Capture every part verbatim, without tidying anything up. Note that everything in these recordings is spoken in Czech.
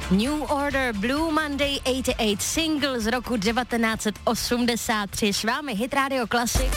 New Order, Blue Monday osmdesát osm, single z roku devatenáct set osmdesát tři. S vámi Hit Radio Classic.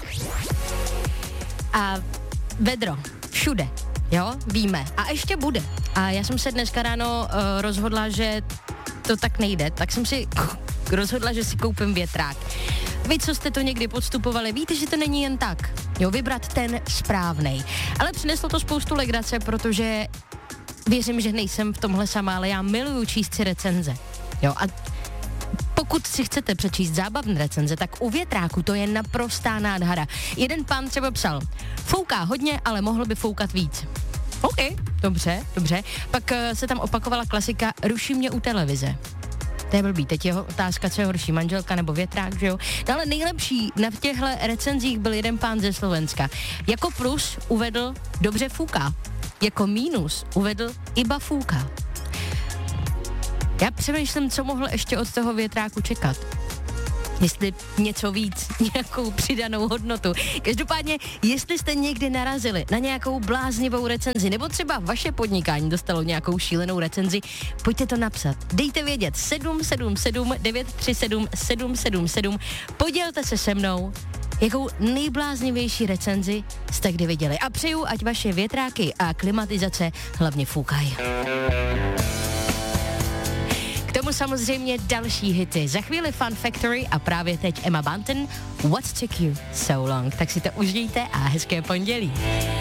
A vedro, všude, jo, víme. A ještě bude. A já jsem se dneska ráno uh, rozhodla, že to tak nejde, tak jsem si rozhodla, že si koupím větrák. Vy, co jste to někdy podstupovali, víte, že to není jen tak. Jo, vybrat ten správnej. Ale přineslo to spoustu legrace, protože věřím, že nejsem v tomhle sama, ale já miluju číst si recenze. Jo, a pokud si chcete přečíst zábavné recenze, tak u větráku to je naprostá nádhara. Jeden pán třeba psal, fouká hodně, ale mohl by foukat víc. OK, dobře, dobře. Pak uh, se tam opakovala klasika, ruší mě u televize. To je blbý, teď je otázka, co je horší, manželka nebo větrák, že jo? No ale nejlepší na těchto recenzích byl jeden pán ze Slovenska. Jako plus uvedl, dobře fouká. Jako mínus uvedl, iba fouká. Já přemýšlím, co mohl ještě od toho větráku čekat. Jestli něco víc, nějakou přidanou hodnotu. Každopádně, jestli jste někdy narazili na nějakou bláznivou recenzi, nebo třeba vaše podnikání dostalo nějakou šílenou recenzi, pojďte to napsat. Dejte vědět sedm sedm sedm devět tři sedm sedm sedm sedm. Podělte se se mnou, jakou nejbláznivější recenzi jste kdy viděli. A přeju, ať vaše větráky a klimatizace hlavně foukají. K tomu samozřejmě další hity. Za chvíli Fun Factory a právě teď Emma Bunton, What Took You So Long. Tak si to užijte a hezké pondělí.